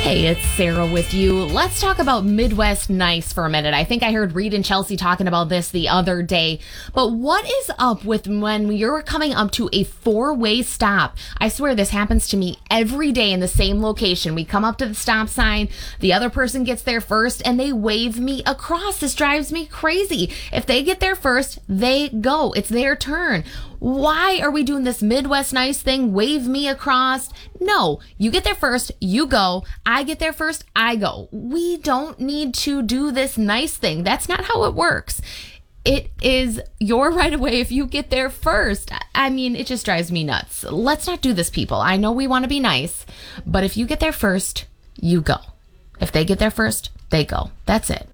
Hey, it's Sarah with you. Let's talk about Midwest Nice for a minute. I think I heard Reed and Chelsea talking about this the other day. But what is up with when you're coming up to a four-way stop? I swear this happens to me every day in the same location. We come up to the stop sign, the other person gets there first, and they wave me across. This drives me crazy. If they get there first, they go. It's their turn. Why are we doing this Midwest Nice thing? Wave me across. No, you get there first, you go. I get there first, I go. We don't need to do this nice thing. That's not how it works. It is your right of way if you get there first. I mean, it just drives me nuts. Let's not do this, people. I know we want to be nice, but if you get there first, you go. If they get there first, they go. That's it.